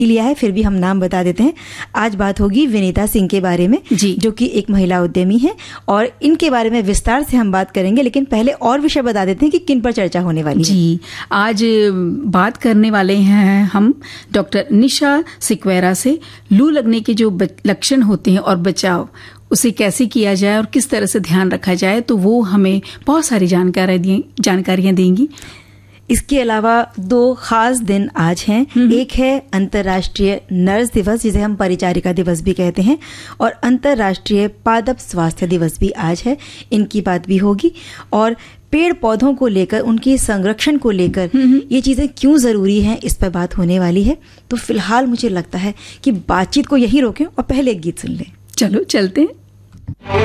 लिया है, फिर भी हम नाम बता देते हैं। आज बात होगी विनीता सिंह के बारे में, जो कि एक महिला उद्यमी है, और इनके बारे में विस्तार से हम बात करेंगे। लेकिन पहले और विषय बता देते हैं कि किन पर चर्चा होने वाली है। जी, आज बात करने वाले हैं हम डॉक्टर निशा सिक्वेरा से लू लगने के जो लक्षण होते हैं और बचाव, उसे कैसे किया जाए और किस तरह से ध्यान रखा जाए, तो वो हमें बहुत सारी जानकारियां देंगी। इसके अलावा 2 खास दिन आज हैं। एक है अंतर्राष्ट्रीय नर्स दिवस, जिसे हम परिचारिका दिवस भी कहते हैं, और अंतर्राष्ट्रीय पादप स्वास्थ्य दिवस भी आज है। इनकी बात भी होगी। और पेड़ पौधों को लेकर, उनके संरक्षण को लेकर ये चीजें क्यों जरूरी हैं, इस पर बात होने वाली है। तो फिलहाल मुझे लगता है कि बातचीत को यहीं रोकें और पहले एक गीत सुन लें। चलो चलते हैं।